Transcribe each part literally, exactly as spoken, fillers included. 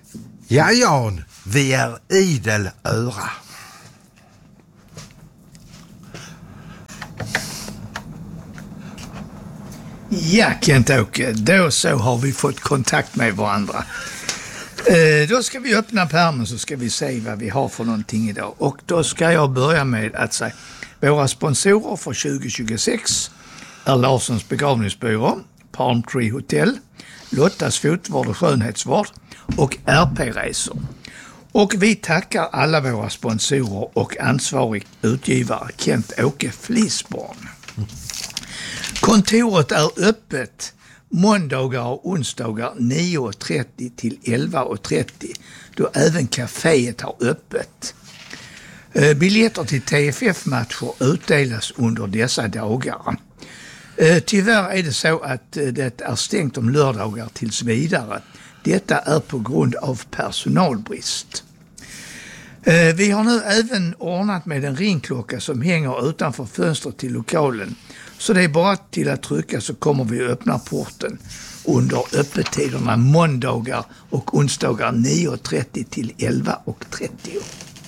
Ja, Jan, vi är idel öra. Ja, Kent-Åke, då så har vi fått kontakt med varandra. Eh, då ska vi öppna pärmen så ska vi se vad vi har för någonting idag. Och då ska jag börja med att säga våra sponsorer för tjugo tjugosex är Larssons begravningsbyrå, Palm Tree Hotel, Lottas fotvård och skönhetsvård och R P-resor. Och vi tackar alla våra sponsorer och ansvarig utgivare Kent-Åke Flisborn. Kontoret är öppet måndagar och onsdagar nio och trettio till elva och trettio, då även kaféet har öppet. Biljetter till T F F-matcher utdelas under dessa dagar. Tyvärr är det så att det är stängt om lördagar tills vidare. Detta är på grund av personalbrist. Vi har nu även ordnat med en ringklocka som hänger utanför fönstret till lokalen. Så det är bara till att trycka så kommer vi att öppna porten under öppettiderna måndagar och onsdagar nio och trettio till elva och trettio.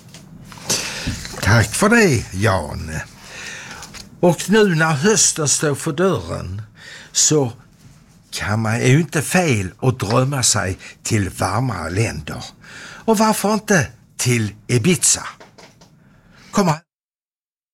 Tack för det, Jan. Och nu när hösten står för dörren så kan man ju inte fel att drömma sig till varmare länder. Och varför inte till Ibiza? Kom här.